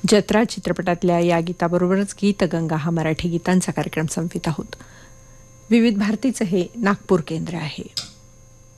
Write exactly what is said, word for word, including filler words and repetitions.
जत्रा चित्रपटातल्या या गीताबरोबरच गीतगंगा हा मराठी गीतांचा कार्यक्रम संपवित आहोत. विविध भारतीचं हे नागपूर केंद्र आहे.